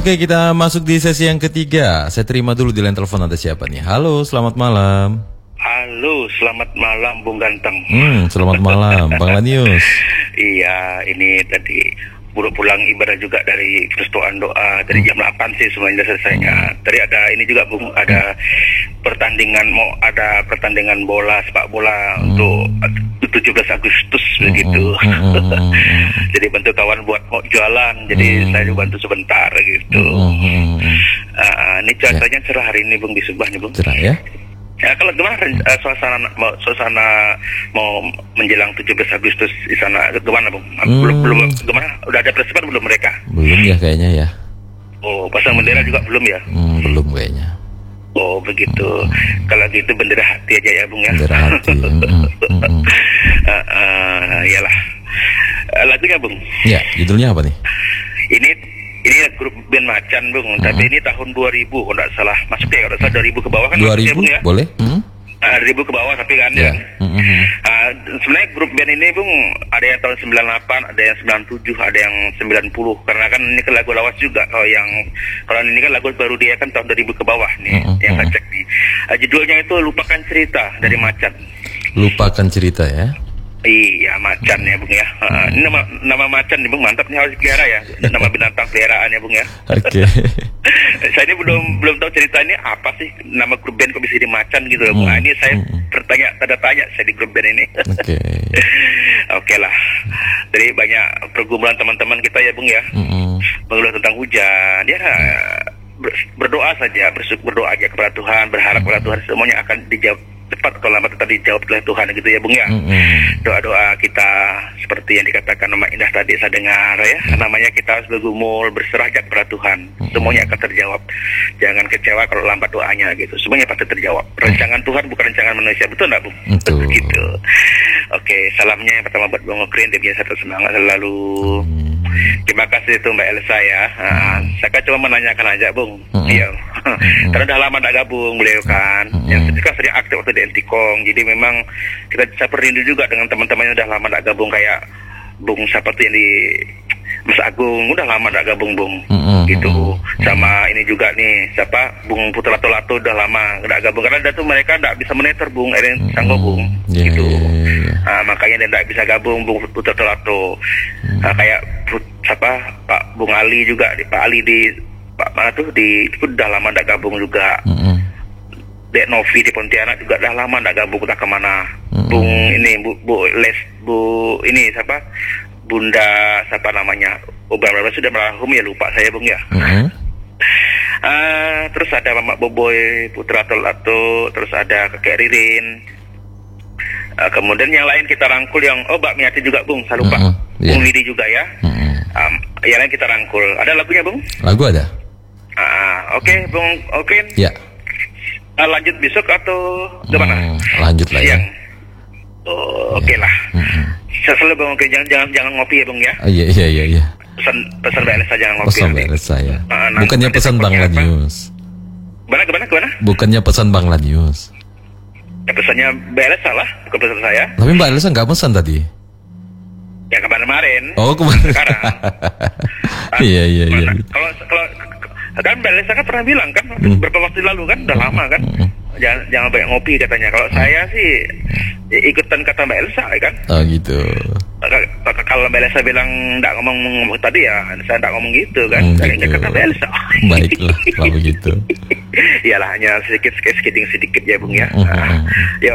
Oke, kita masuk di sesi yang ketiga. Saya terima dulu di line telepon, ada siapa nih? Halo, selamat malam. Halo, selamat malam Bung Ganteng. Selamat malam, Bang Lanius. Iya, ini tadi baru pulang ibadah juga dari persetujuan doa dari jam 8 sih semuanya selesainya. Tadi ada ini juga Bung, ada pertandingan bola, sepak bola untuk 17 Agustus begitu. Jadi bantu kawan buat mau jualan, jadi saya juga bantu sebentar gitu. Ini cuacanya cerah hari ini Bung di Subah nih Bung. Cerah ya? Ya, kalau gimana suasana mau menjelang 17 Agustus di sana gimana Bung? Belum gimana? Udah ada persiapan belum mereka? Belum ya kayaknya ya. Oh, pasang bendera juga belum ya? Belum kayaknya. Oh begitu. Kalau gitu bendera hati aja ya Bung ya. Bendera hati. Iyalah. Lagunya Bung. Ya, judulnya apa nih? Ini grup band Macan Bung, tapi ini tahun 2000 kalau tidak salah, maksudnya kalau tidak salah 2000 ke bawah kan 2000 Bung ya? Boleh? 2000 ke bawah tapi kan Ya. sebenarnya grup band ini Bung ada yang tahun 98, ada yang 97, ada yang 90, karena kan ini kan lagu lawas juga. Kalau ini kan lagu baru dia kan tahun 2000 ke bawah nih yang saya cek nih. Judulnya itu Lupakan Cerita dari Macan. Lupakan cerita ya. Iya, Macan ya Bung ya. Ini nama Macan nih Bung, mantap nih, harus dipelihara ya. Nama binatang peliharaan ya Bung ya. Oke. Saya ini belum tahu cerita ini apa sih, nama grup band kok bisa jadi Macan gitu loh Bung. Ini saya tanda tanya saya di grup band ini. Oke. Oke lah. Jadi banyak pergumulan teman-teman kita ya Bung ya. Mengeluh tentang hujan. Ya berdoa saja, berdoa aja kepada Tuhan, berharap kepada Tuhan semuanya akan dijawab cepat atau lambat, tetap dijawab oleh Tuhan gitu ya Bung ya. Doa-doa kita seperti yang dikatakan Mama Indah tadi saya dengar ya, namanya kita harus bergumul, berserah aja kepada Tuhan, semuanya akan terjawab. Jangan kecewa kalau lambat doanya gitu, semuanya pasti terjawab. Rancangan Tuhan bukan rancangan manusia, betul nggak Bung? Betul. Gitu. Oke, salamnya yang pertama buat Bung Okrin, dia biasa tersemangat selalu. Terima kasih itu Mbak Elsa ya. Saya kan cuma menanyakan aja Bung. Iya. Karena udah lama tak gabung beliau kan. Yang itu kan sering aktif waktu di Antikong. Jadi memang saya perindu juga dengan teman-teman yang udah lama tak gabung kayak Bung seperti yang di Mas Agung, udah lama tak gabung Bung. Gitu. Sama ini juga nih siapa Bung Putra Tolato udah lama tak gabung karena tuh mereka tak bisa meneter Bung, ada yang sanggup Bung. Gitu. Makanya dia tak bisa gabung Bung Putra Tolato. Kayak Pak Bung Ali juga, Pak Ali di Pak mana tuh di udah lama tak gabung juga. Dek Novi di Pontianak juga udah lama tak gabung, udah kemana. Bung ini Bu ini siapa? Bunda siapa namanya? Berapa sudah merahum ya, lupa saya Bung ya. Terus ada Mama Boboy Putra Tolato, terus ada Kakek Ririn. Kemudian yang lain kita rangkul yang Mbak Miati juga Bung, saya lupa. Bung Widi juga ya. Yang lain kita rangkul. Ada lagunya Bung? Lagu ada. Oke Bung, oke. Ya. Lanjut besok atau gimana? Lanjut lah ya. Oke lah. Selalu Bung, oke, jangan ngopi ya Bung ya. Iya. Pesan Mbak Elsa jangan ngopi. Pesan Mbak Elsa ya. Bukannya pesan Bang Lanius. Gimana? Bukannya pesan Bang Lanius. Ya pesannya Mbak Elsa lah, bukan pesan saya. Tapi Mbak Elsa nggak pesan tadi. Ya kemarin. Oh kemarin. Sekarang. Iya. Kalau kan Mbak Elsa kan pernah bilang kan beberapa waktu lalu kan udah lama kan. Jangan banyak ngopi katanya. Kalau saya sih ikutan kata Mbak Elsa kan. Oh gitu. Kalau Mbak Elsa bilang nggak ngomong tadi ya, saya nggak ngomong gitu kan. Gitu. Kata Mbak Elsa. Baiklah kalau begitu. Iyalah hanya sedikit ya Bung ya.